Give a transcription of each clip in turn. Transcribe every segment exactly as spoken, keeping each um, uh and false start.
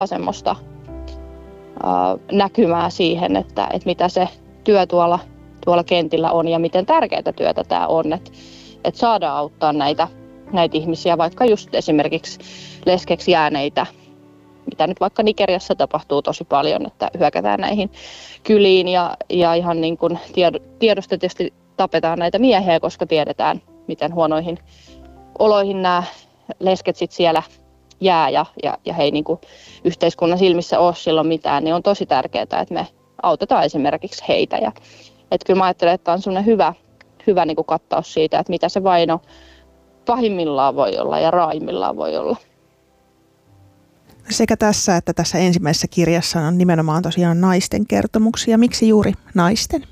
semmoista ää, näkymää siihen, että, että mitä se työ tuolla, tuolla kentillä on ja miten tärkeää työtä tämä on, että, että saadaan auttaa näitä, näitä ihmisiä, vaikka just esimerkiksi leskeksi jääneitä, mitä nyt vaikka Nigeriassa tapahtuu tosi paljon, että hyökätään näihin kyliin ja, ja ihan niin kuin tiedosta tietysti tapetaan näitä miehiä, koska tiedetään, miten huonoihin oloihin nämä lesket sit siellä jää ja, ja, ja he ei niin kuin yhteiskunnan silmissä ole silloin mitään, niin on tosi tärkeää, että me autetaan esimerkiksi heitä. Ja, että kyllä mä ajattelen, että on sellainen hyvä, hyvä niin kuin kattaus siitä, että mitä se vaino pahimmillaan voi olla ja raimmillaan voi olla. Sekä tässä että tässä ensimmäisessä kirjassa on nimenomaan tosiaan naisten kertomuksia. Miksi juuri naisten?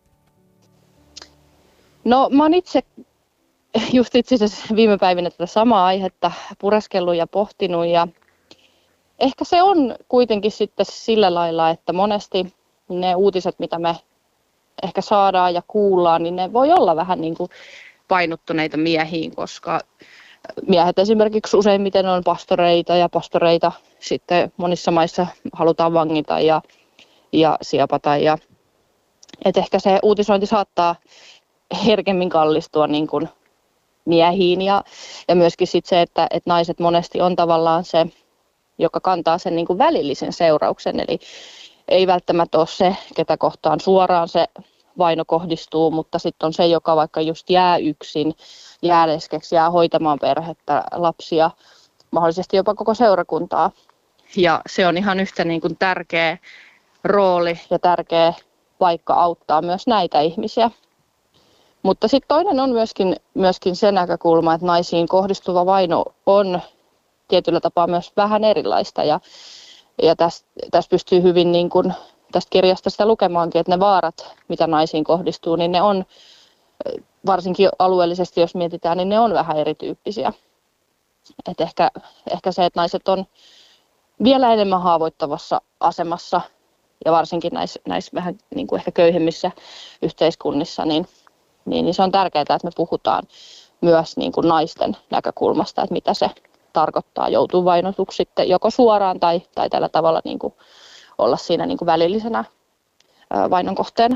No mä oon itse just itse asiassa viime päivinä tätä samaa aihetta pureskellut ja pohtinut ja ehkä se on kuitenkin sitten sillä lailla, että monesti ne uutiset, mitä me ehkä saadaan ja kuullaan, niin ne voi olla vähän niin kuin painottuneita miehiin, koska miehet esimerkiksi useimmiten on pastoreita ja pastoreita sitten monissa maissa halutaan vangita ja, ja siepata. Ja, et ehkä se uutisointi saattaa herkemmin kallistua niin kuin miehiin ja, ja myöskin sit se, että, että naiset monesti on tavallaan se, joka kantaa sen niin kuin välillisen seurauksen. Eli ei välttämättä ole se, ketä kohtaan suoraan se vaino kohdistuu, mutta sitten on se, joka vaikka just jää yksin, jää leskeksi, jää hoitamaan perhettä, lapsia, mahdollisesti jopa koko seurakuntaa. Ja se on ihan yhtä niin kuin tärkeä rooli ja tärkeä paikka auttaa myös näitä ihmisiä. Mutta sitten toinen on myöskin, myöskin se näkökulma, että naisiin kohdistuva vaino on tietyllä tapaa myös vähän erilaista. Ja, ja tästä täs pystyy hyvin niin kuin tästä kirjasta sitä lukemaankin, että ne vaarat, mitä naisiin kohdistuu, niin ne on, varsinkin alueellisesti jos mietitään, niin ne on vähän erityyppisiä. Et ehkä, ehkä se, että naiset on vielä enemmän haavoittavassa asemassa ja varsinkin näissä, näissä vähän niin kuin ehkä köyhemmissä yhteiskunnissa, niin, niin, niin se on tärkeää, että me puhutaan myös niin kuin naisten näkökulmasta, että mitä se tarkoittaa, joutuu vainotuksi sitten joko suoraan tai, tai tällä tavalla niin kuin olla siinä niin kuin välillisenä vainon kohteena.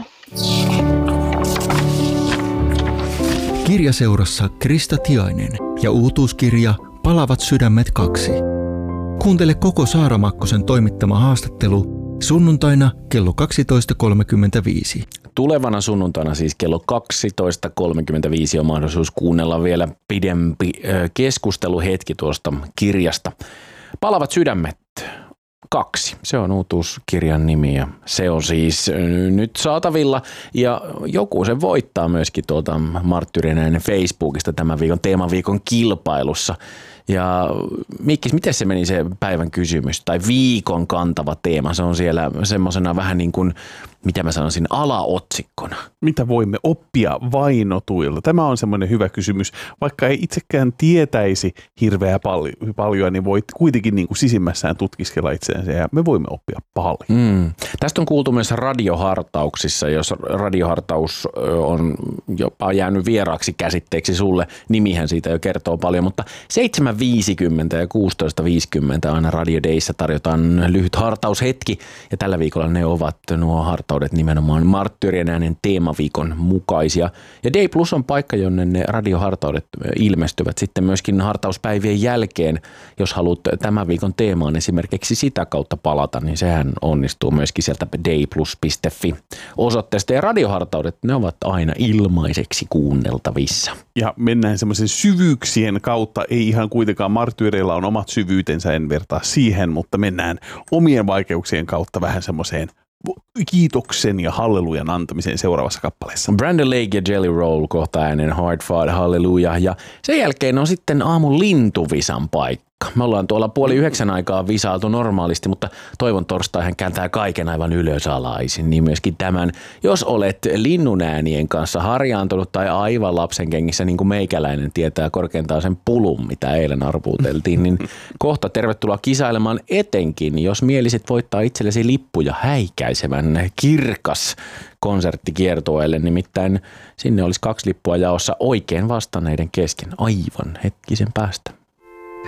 Kirjaseurassa Krista Tiainen ja uutuuskirja Palavat sydämet kaksi. Kuuntele koko Saara Makkosen toimittama haastattelu sunnuntaina kello kaksitoista kolmekymmentäviisi. Tulevana sunnuntaina siis kello kaksitoista kolmekymmentäviisi on mahdollisuus kuunnella vielä pidempi keskusteluhetki tuosta kirjasta. Palavat sydämet kaksi. Se on uutuuskirjan nimi ja se on siis nyt saatavilla ja joku se voittaa myöskin tuolta Marttyyrien äänen Facebookista tämän viikon teemaviikon kilpailussa. Ja Mikkis, miten se meni se päivän kysymys tai viikon kantava teema? Se on siellä semmoisena vähän niin kuin, mitä mä sanoisin, alaotsikkona. Mitä voimme oppia vainotuilta? Tämä on semmoinen hyvä kysymys. Vaikka ei itsekään tietäisi hirveää pal- paljon, niin voit kuitenkin niin kuin sisimmässään tutkiskella itseänsä ja me voimme oppia paljon. Mm. Tästä on kuultu myös radiohartauksissa, jos radiohartaus on jopa jäänyt vieraaksi käsitteeksi sulle. Nimihän siitä jo kertoo paljon, mutta seitsemän viisikymmentä ja kuusitoista viisikymmentä aina Radio Dayssä tarjotaan lyhyt hartaushetki ja tällä viikolla ne ovat nuo hartaudet nimenomaan Marttyyrien äänen teemaviikon mukaisia. Ja Day Plus on paikka, jonne ne radiohartaudet ilmestyvät sitten myöskin hartauspäivien jälkeen. Jos haluat tämän viikon teemaan esimerkiksi sitä kautta palata, niin sehän onnistuu myöskin sieltä dayplus piste fi osoitteesta. Ja radiohartaudet, ne ovat aina ilmaiseksi kuunneltavissa. Ja mennään semmoisen syvyyksien kautta, ei ihan kuitenkaan Marttyyreilla on omat syvyytensä, en vertaa siihen, mutta mennään omien vaikeuksien kautta vähän semmoiseen kiitoksen ja hallelujan antamiseen seuraavassa kappaleessa. Brandon Lake ja Jelly Roll kohta äänen Hard Fought Hallelujah ja sen jälkeen on sitten aamun lintuvisan paikka. Me ollaan tuolla puoli yhdeksän aikaa visailtu normaalisti, mutta toivon torstaihan kääntää kaiken aivan ylösalaisin, niin myöskin tämän. Jos olet linnunäänien kanssa harjaantunut tai aivan lapsen kengissä, niin kuin meikäläinen tietää korkeintaan sen pulun, mitä eilen arvuuteltiin, niin kohta tervetuloa kisailemaan etenkin, jos mielisit voittaa itsellesi lippuja häikäisevän kirkas konserttikiertueelle, nimittäin sinne olisi kaksi lippua jaossa oikein vastanneiden kesken aivan hetkisen päästä.